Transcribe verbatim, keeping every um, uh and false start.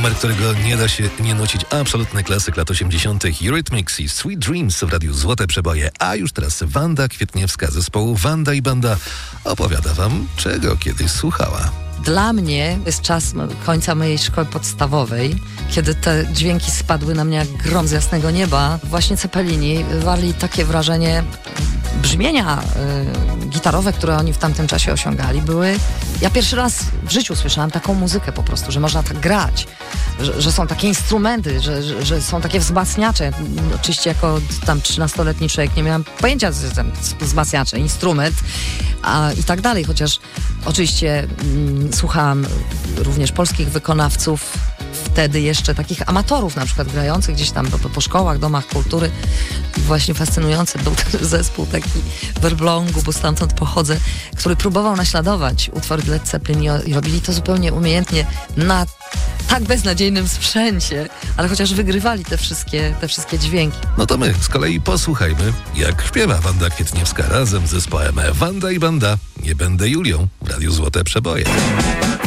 numer, którego nie da się nie nucić. Absolutny klasyk lat osiemdziesiątych. Eurythmics i Sweet Dreams w radiu Złote Przeboje. A już teraz Wanda Kwietniewska z zespołu Wanda i Banda opowiada wam, czego kiedyś słuchała. Dla mnie jest czas końca mojej szkoły podstawowej, kiedy te dźwięki spadły na mnie jak grom z jasnego nieba. Właśnie Cepelini wywarli takie wrażenie. Brzmienia y, gitarowe, które oni w tamtym czasie osiągali, były... Ja pierwszy raz w życiu słyszałam taką muzykę po prostu, że można tak grać, że, że są takie instrumenty, że, że, że są takie wzmacniacze. Oczywiście jako tam trzynastoletni człowiek nie miałam pojęcia, że ten wzmacniacze, instrument a, i tak dalej, chociaż oczywiście mm, słuchałam również polskich wykonawców, wtedy jeszcze takich amatorów na przykład grających gdzieś tam po, po szkołach, domach kultury. I właśnie fascynujący był ten zespół taki w Elblągu, bo stamtąd pochodzę, który próbował naśladować utwory Led Zeppelin i robili to zupełnie umiejętnie na tak beznadziejnym sprzęcie, ale chociaż wygrywali te wszystkie, te wszystkie dźwięki. No to my z kolei posłuchajmy, jak śpiewa Wanda Kwietniewska razem z zespołem Wanda i Banda. Nie będę Julią w radiu Złote Przeboje.